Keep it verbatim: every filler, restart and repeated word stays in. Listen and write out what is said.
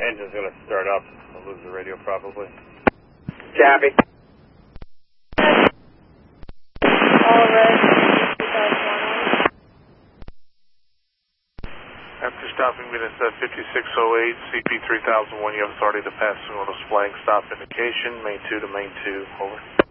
Engine's going to start up. I'll lose the radio probably. Copy. All red. After stopping minutes at fifty-six oh eight, C P three thousand one, you have authority to pass signal display stop indication, main two to main two, over.